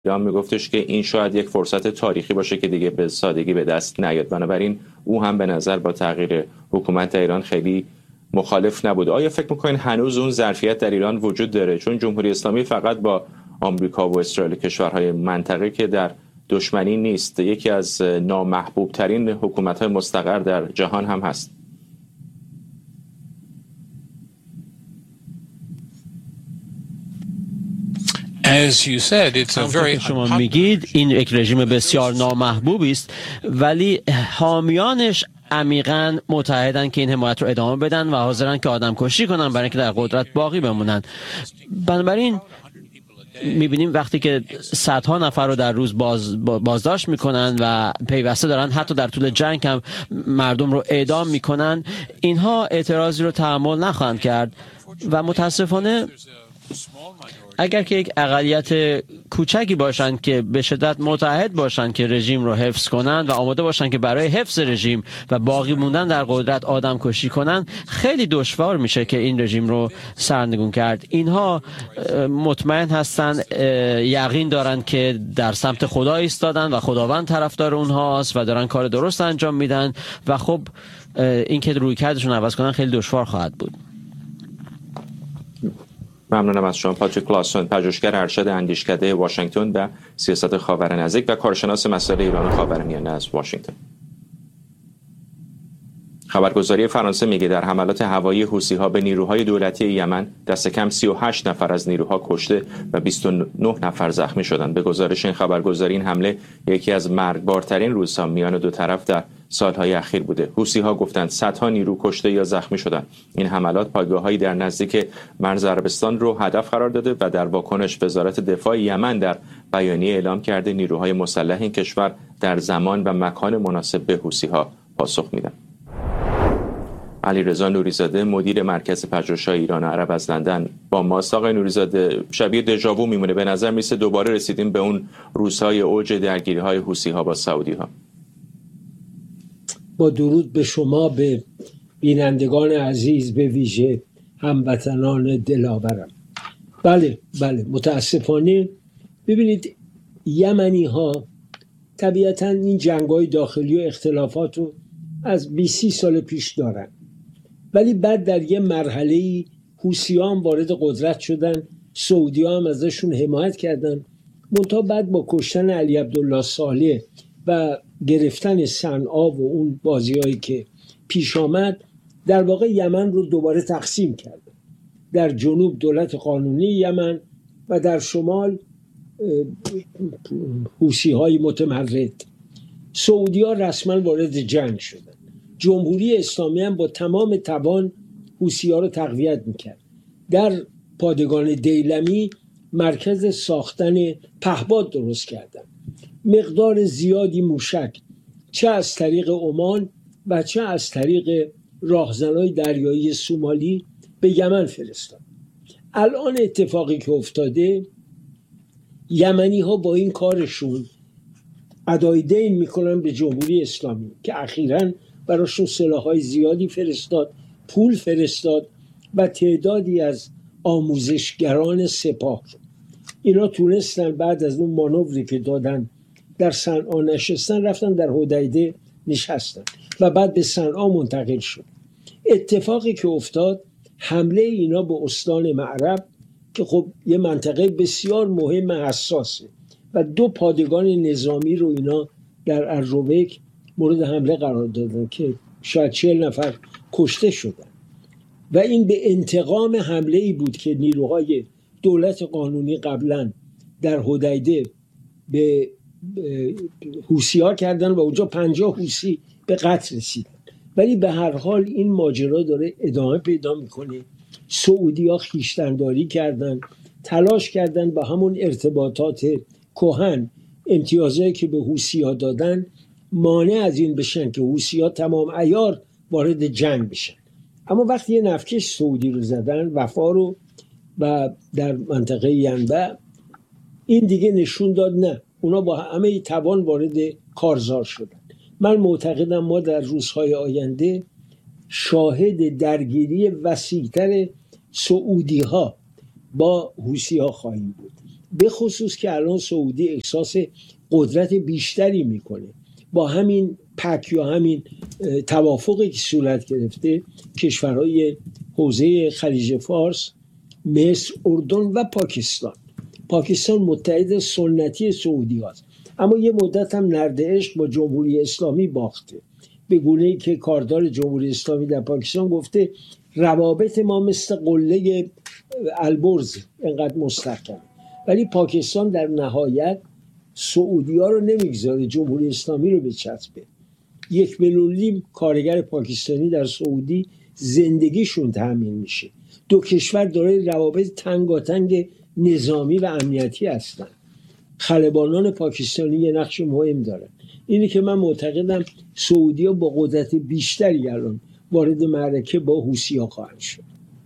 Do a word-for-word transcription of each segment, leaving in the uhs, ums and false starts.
ایران میگفتش که این شاید یک فرصت تاریخی باشه که دیگه به سادگی به دست نیاد. بنابراین او هم به نظر با تغییر حکومت در ایران خیلی مخالف نبوده. آیا فکر میکنین هنوز اون ظرفیت در ایران وجود داره؟ چون جمهوری اسلامی فقط با آمریکا و اسرائیل کشورهای منطقه که در دشمنی نیست، یکی از نامحبوب ترین حکومت‌های مستقر در جهان هم هست. همونطور که شما میگید این یک رژیم بسیار نامحبوبی است، ولی حامیانش عمیقاً متحدن که این حمایت رو ادامه بدن و حاضرن که آدم کشی کنن برای اینکه در قدرت باقی بمونن. بنابراین میبینیم وقتی که صدها نفر رو در روز باز بازداشت میکنن و پیوسته دارن حتی در طول جنگ هم مردم رو اعدام میکنن، اینها اعتراضی رو تحمل نخواهند کرد و متاسفانه اگر که یک اقلیت کوچکی باشن که به شدت متحد باشن که رژیم رو حفظ کنن و آماده باشن که برای حفظ رژیم و باقی موندن در قدرت آدم کشی کنن، خیلی دشوار میشه که این رژیم رو سرنگون کرد. اینها مطمئن هستن، یقین دارن که در سمت خدا ایستادن و خداوند طرفدار اونهاست و دارن کار درست انجام میدن و خب این که رویکردشون عوض کنن خیلی دشوار خواهد بود. ممنونم از شما پاتریک کلاسون، پژوهشگر ارشد اندیشکده واشنگتن و سیاست خاورنزدیک و کارشناس مسائل ایران و خاورمیانه از واشنگتن. خبرگزاری فرانسه میگه در حملات هوایی حوثی‌ها به نیروهای دولتی یمن دست کم سی و هشت نفر از نیروها کشته و بیست و نه نفر زخمی شدند. به گزارش این خبرگزاری این حمله یکی از مرگبارترین روزها میان دو طرف در سالهای اخیر بوده. حوثی‌ها گفتند صدها نیرو کشته یا زخمی شدند. این حملات پایگاه‌هایی در نزدیک مرز عربستان رو هدف قرار داده و در واکنش وزارت دفاع یمن در بیانیه اعلام کرده نیروهای مسلح این کشور در زمان و مکان مناسب به حوثی‌ها پاسخ میدن. علیرضا نوریزاده مدیر مرکز پژوهش‌های ایران و عرب از لندن با ماست. آقای نوریزاده، شبیه دژاوو میمونه، به نظر میسه دوباره رسیدیم به اون روزهای اوج درگیری‌های حوثی‌ها با سعودی‌ها. با درود به شما، به بینندگان عزیز، به ویژه هموطنان دلاورم. بله بله متاسفانه ببینید یمنی ها طبیعتاً این جنگ‌های داخلی و اختلافات رو از بیست سال پیش دارن، ولی بعد در یه مرحله‌ای حوثی‌ها هم وارد قدرت شدن، سعودی‌ها هم ازشون حمایت کردن، منتها بعد با کشتن علی عبدالله صالح و گرفتن صنعا و اون بازی‌هایی که پیش آمد در واقع یمن رو دوباره تقسیم کردن. در جنوب دولت قانونی یمن و در شمال حوثی‌های متمرد. سعودی‌ها رسما وارد جنگ شدن. جمهوری اسلامی هم با تمام توان حوثی‌ها رو تقویت میکرد. در پادگان دیلمی مرکز ساختن پهپاد درست کردن. مقدار زیادی موشک چه از طریق عمان و چه از طریق راهزنای دریایی سومالی به یمن فرستاد. الان اتفاقی که افتاده، یمنی ها با این کارشون ادای دین میکنن به جمهوری اسلامی که اخیراً براشون سلاح‌های زیادی فرستاد، پول فرستاد و تعدادی از آموزشگران سپاه. اینا تونستن بعد از اون مانوری که دادن در صنعا نشستن، رفتن در حدیده نشستن و بعد به صنعا منتقل شد. اتفاقی که افتاد، حمله اینا به استان معرب که خب یه منطقه بسیار مهم حساسه و دو پادگان نظامی رو اینا در اروبک مورد حمله قرار دادن که شاید چهل نفر کشته شدن و این به انتقام حمله ای بود که نیروهای دولت قانونی قبلا در حدیده به حوثی‌ها کردن و اونجا پنجاه حوثی به قتل رسیدن. ولی به هر حال این ماجرا داره ادامه پیدا میکنه. سعودی‌ها خویشتن‌داری کردن، تلاش کردن با همون ارتباطات کهن، امتیازایی که به حوثی‌ها دادن مانع از این بشن که حوثی‌ها تمام عیار وارد جنگ بشن. اما وقتی یه نفکش سعودی رو زدن، وفا رو، و در منطقه ینبع، این دیگه نشون داد نه، اونا با همه توان وارد کارزار شدن. من معتقدم ما در روزهای آینده شاهد درگیری وسیع‌تر سعودی ها با حوثی ها خواهیم بود به خصوص که الان سعودی احساس قدرت بیشتری میکنه با همین پک یا همین توافقی که صورت گرفته. کشورهای حوزه خلیج فارس، مصر، اردن و پاکستان پاکستان متحد سنتی سعودی هست، اما یه مدت هم نرد عشق با جمهوری اسلامی باخته، به گونه‌ای که کاردار جمهوری اسلامی در پاکستان گفته روابط ما مثل قله البرز اینقدر مستحکم، ولی پاکستان در نهایت سعودی ها رو نمیگذاره جمهوری اسلامی رو بچسبه. یک میلیون نیم کارگر پاکستانی در سعودی زندگیشون تامین میشه. دو کشور دارای روابط تنگاتنگ نظامی و امنیتی هستن. خلبانان پاکستانی یه نقش مهم دارن. اینه که من معتقدم سعودی ها با قدرت بیشتری الان وارد معرکه با حوثی‌ها خواهند شد.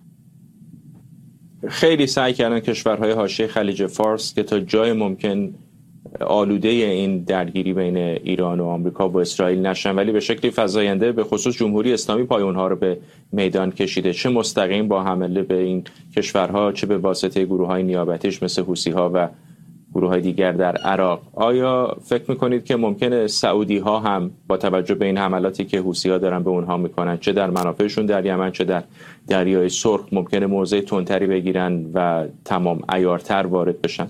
خیلی سعی کردن کشورهای حاشیه خلیج فارس که تا جای ممکن آلوده این درگیری بین ایران و آمریکا با اسرائیل نشن، ولی به شکلی فزاینده به خصوص جمهوری اسلامی پای اونها رو به میدان کشیده، چه مستقیم با حمله به این کشورها، چه به واسطه گروه‌های نیابتیش مثل حوثی‌ها و گروه‌های دیگر در عراق. آیا فکر می‌کنید که ممکنه سعودی‌ها هم با توجه به این حملاتی که حوثی‌ها دارن به اونها میکنن، چه در منافعشون در یمن چه در دریای سرخ، ممکنه موضع تندتری بگیرن و تمام عیارتر وارد بشن؟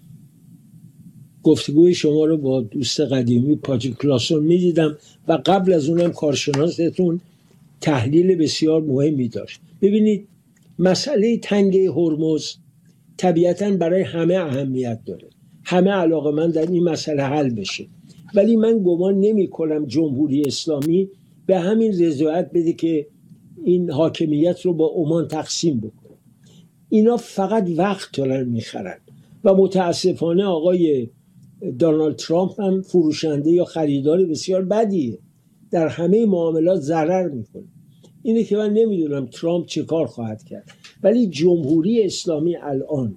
گفتگوی شما رو با دوست قدیمی پاجیک کلاسون میدیدم و قبل از اونم کارشناستون تحلیل بسیار مهمی داشت. ببینید مسئله تنگه هرمز طبیعتاً برای همه اهمیت داره، همه علاقه‌مند در این مسئله حل بشه، ولی من گمان نمی کنم جمهوری اسلامی به همین رضایت بده که این حاکمیت رو با عمان تقسیم بکنه. اینا فقط وقت دارن میخرن و متاسفانه آقای دونالد ترامپ هم فروشنده یا خریدار بسیار بدیه، در همه معاملات ضرر میکنه. اینه که من نمیدونم ترامپ چه کار خواهد کرد، ولی جمهوری اسلامی الان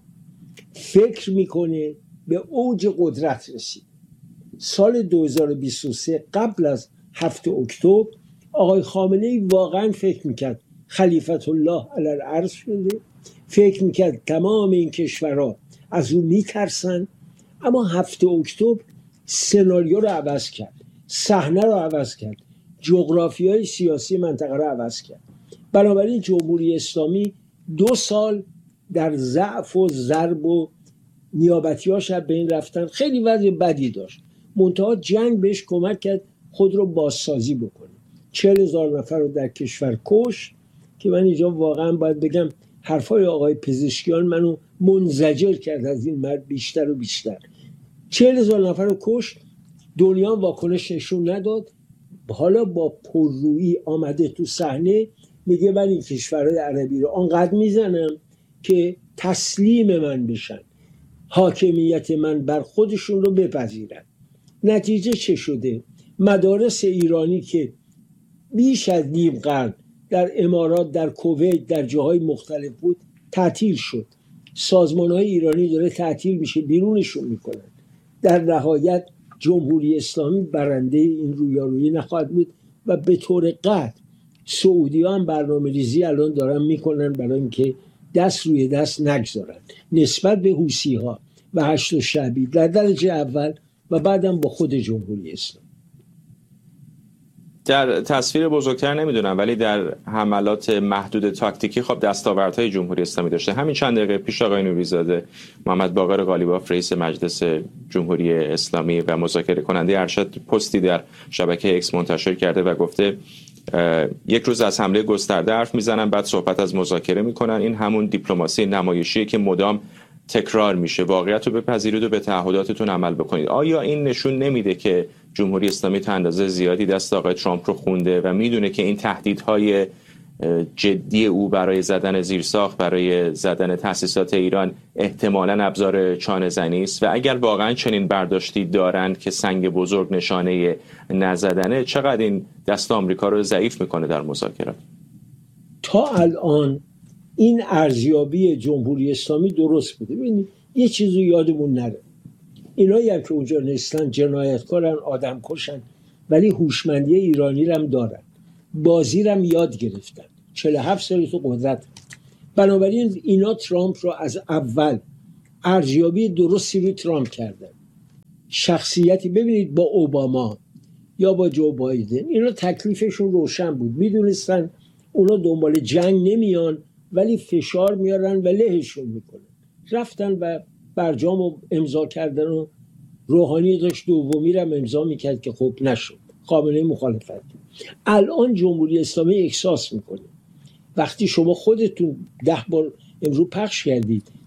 فکر میکنه به اوج قدرت رسید. سال دو هزار و بیست و سه قبل از هفت اکتبر آقای خامنه‌ای واقعا فکر میکرد خلیفت الله علی الارض شده، فکر میکرد تمام این کشورها از او میترسن، اما هفت اکتبر سناریو رو عوض کرد، صحنه رو عوض کرد، جغرافیای سیاسی منطقه رو عوض کرد. بنابراین جمهوری اسلامی دو سال در ضعف و ضرب و نیابتیاش از بین رفتن، خیلی وضع بدی داشت، منتها جنگ بهش کمک کرد خود رو بازسازی بکنه. چهل هزار نفر رو در کشور کش که من اینجا واقعا باید بگم حرفای آقای پزشکیان منو منزجر کرد از این مرد بیشتر و بیشتر. چهل هزار نفر رو کش، دنیا واکنش نشون نداد، حالا با پررویی آمده تو صحنه میگه من این کشورهای عربی رو آنقدر میزنم که تسلیم من بشن، حاکمیت من بر خودشون رو بپذیرن. نتیجه چه شده؟ مدارس ایرانی که بیش از نیم قرن در امارات، در کویت، در جاهای مختلف بود تعطیل شد. سازمان‌های ایرانی داره تعطیل میشه، بیرونشون میکنن. در نهایت جمهوری اسلامی برنده این رویارویی نخواهد بود و به طور قطع سعودی ها هم برنامه ریزی الان دارن میکنن برای اینکه دست روی دست نگذارن نسبت به حوثی ها و هشت شعبی در درجه اول و بعدم با خود جمهوری اسلامی. در تصویر بزرگتر نمیدونم، ولی در حملات محدود تاکتیکی خب دستاوردهای جمهوری اسلامی داشته. همین چند دقیقه پیش آقای نوری‌زاده محمد باقر قالیباف رئیس مجلس جمهوری اسلامی و مذاکره کننده ارشد پستی در شبکه اکس منتشر کرده و گفته یک روز از حمله گسترده حرف میزنن، بعد صحبت از مذاکره میکنن. این همون دیپلماسی نمایشیه که مدام تکرار میشه. واقعیت رو بپذیرید و به تعهداتتون عمل بکنید. آیا این نشون نمیده که جمهوری اسلامی تا اندازه زیادی دست آقای ترامپ رو خونده و میدونه که این تهدیدهای جدی او برای زدن زیرساخت، برای زدن تأسیسات ایران احتمالاً ابزار چانه زنی است؟ و اگر واقعاً چنین برداشتی دارند که سنگ بزرگ نشانه نزدنه، چقدر این دست آمریکا رو ضعیف میکنه در مذاکرات؟ تا الان این ارزیابی جمهوری اسلامی درست بوده. ببینید یه چیزو یادمون نره، اینایی هم که اونجا نشستن جنایتکارن، آدم کشن، ولی هوشمندی ایرانی رو هم دارن، بازی رو هم یاد گرفتن، چهل و هفت سال تو قدرت. بنابراین اینا ترامپ رو از اول ارزیابی درستی رو ترامپ کردن. شخصیتی ببینید با اوباما یا با جو بایدن، اینا تکلیفشون روشن بود، میدونستن اونا دنبال جنگ نمیان ولی فشار میارن و لهشون میکنن. رفتن و برجام رو امضا کردن و روحانی داشت دومی رو امضا میکرد که خب نشد، خامنه‌ای مخالفت. الان جمهوری اسلامی احساس میکنه وقتی شما خودتون ده بار امروز پخش کردید